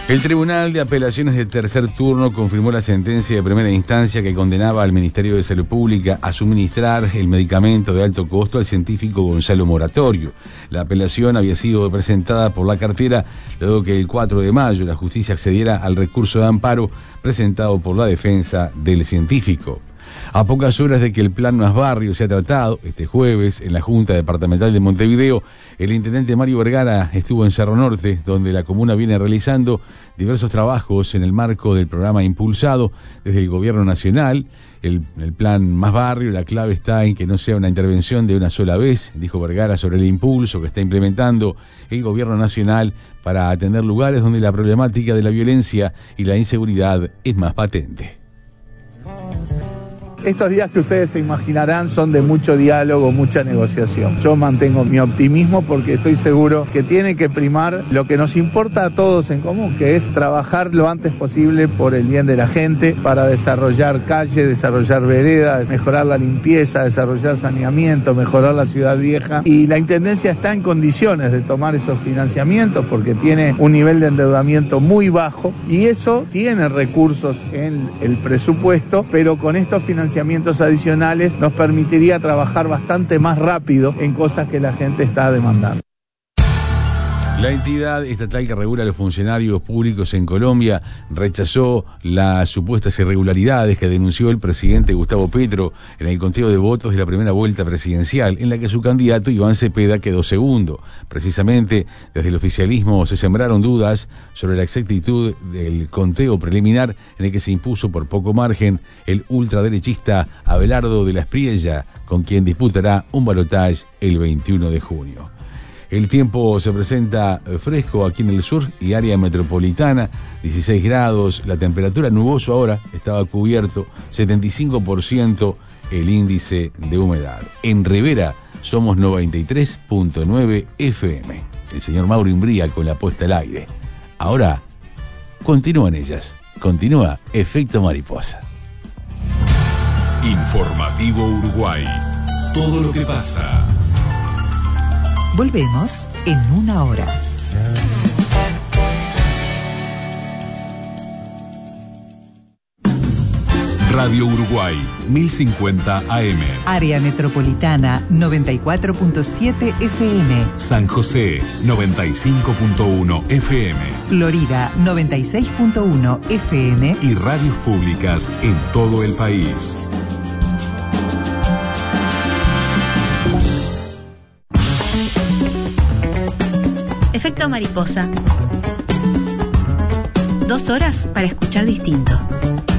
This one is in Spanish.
El Tribunal de Apelaciones de Tercer Turno confirmó la sentencia de primera instancia que condenaba al Ministerio de Salud Pública a suministrar el medicamento de alto costo al científico Gonzalo Moratorio. La apelación había sido presentada por la cartera luego que el 4 de mayo la justicia accediera al recurso de amparo presentado por la defensa del científico. A pocas horas de que el plan Más Barrio sea tratado, este jueves, en la Junta Departamental de Montevideo, el intendente Mario Vergara estuvo en Cerro Norte, donde la comuna viene realizando diversos trabajos en el marco del programa impulsado desde el Gobierno Nacional. El plan Más Barrio, la clave está en que no sea una intervención de una sola vez, dijo Vergara sobre el impulso que está implementando el Gobierno Nacional para atender lugares donde la problemática de la violencia y la inseguridad es más patente. Estos días que ustedes se imaginarán son de mucho diálogo, mucha negociación. Yo mantengo mi optimismo porque estoy seguro que tiene que primar lo que nos importa a todos en común, que es trabajar lo antes posible por el bien de la gente, para desarrollar calles, desarrollar veredas, mejorar la limpieza, desarrollar saneamiento, mejorar la ciudad vieja. Y la Intendencia está en condiciones de tomar esos financiamientos porque tiene un nivel de endeudamiento muy bajo y eso tiene recursos en el presupuesto, pero con estos financiamientos adicionales nos permitiría trabajar bastante más rápido en cosas que la gente está demandando. La entidad estatal que regula a los funcionarios públicos en Colombia rechazó las supuestas irregularidades que denunció el presidente Gustavo Petro en el conteo de votos de la primera vuelta presidencial, en la que su candidato Iván Cepeda quedó segundo. Precisamente, desde el oficialismo se sembraron dudas sobre la exactitud del conteo preliminar en el que se impuso por poco margen el ultraderechista Abelardo de la Espriella, con quien disputará un balotaje el 21 de junio. El tiempo se presenta fresco aquí en el sur y área metropolitana, 16 grados, la temperatura nuboso ahora, estaba cubierto, 75% el índice de humedad. En Rivera somos 93.9 FM. El señor Mauro Imbría con la puesta al aire. Ahora, continúan ellas, continúa Efecto Mariposa. Informativo Uruguay. Todo lo que pasa. Volvemos en una hora. Radio Uruguay, 1050 AM. Área metropolitana, 94.7 FM. San José, 95.1 FM. Florida, 96.1 FM. Y radios públicas en todo el país. Efecto Mariposa. 2 horas para escuchar distinto.